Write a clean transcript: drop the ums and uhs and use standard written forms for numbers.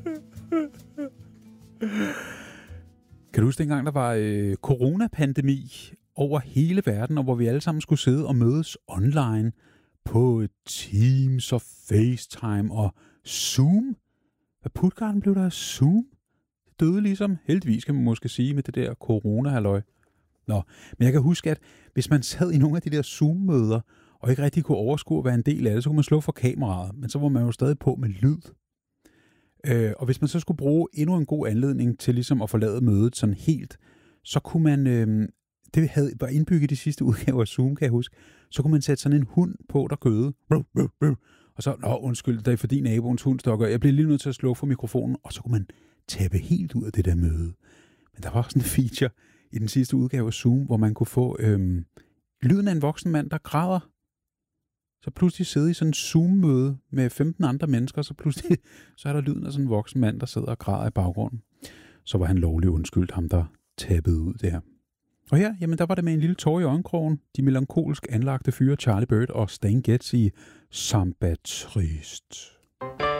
Kan du huske dengang, der var coronapandemi over hele verden, og hvor vi alle sammen skulle sidde og mødes online på Teams og FaceTime og Zoom? Hvad putgarden blev der af Zoom? Det døde ligesom, heldigvis kan man måske sige, med det der corona-halløj. Nå, men jeg kan huske, at hvis man sad i nogle af de der Zoom-møder, og ikke rigtig kunne overskue at være en del af det, så kunne man slå for kameraet, men så var man jo stadig på med lyd. Og hvis man så skulle bruge endnu en god anledning til ligesom at forlade mødet sådan helt, så kunne man, var indbygget i de sidste udgaver af Zoom, kan jeg huske, så kunne man sætte sådan en hund på, der gøede. Og så, undskyld, det er fordi naboens hund stokker. Jeg blev lige nødt til at slå for mikrofonen, og så kunne man tabe helt ud af det der møde. Men der var også en feature i den sidste udgave af Zoom, hvor man kunne få lyden af en voksen mand, der græder. Så pludselig sidde i sådan en Zoom-møde med 15 andre mennesker, så pludselig så er der lyden af sådan en voksen mand, der sidder og græder i baggrunden. Så var han lovlig undskyldt, ham der tabede ud der. Og her, jamen der var det med en lille tår i øjenkrogen, de melankolsk anlagte fyre Charlie Bird og Stan Getz i Samba Trist.